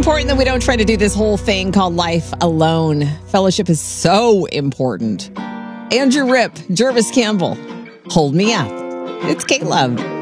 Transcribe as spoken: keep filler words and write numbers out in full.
important that we don't try to do this whole thing called life alone. Fellowship is so important. Andrew Rip, Jervis Campbell, hold me up. It's K-Love.